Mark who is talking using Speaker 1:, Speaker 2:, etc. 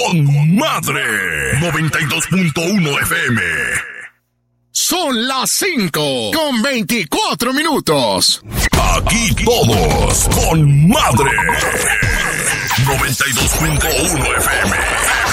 Speaker 1: con madre. 92.1 FM.
Speaker 2: Son las 5:24.
Speaker 1: Aquí todos con madre. 92.1 FM.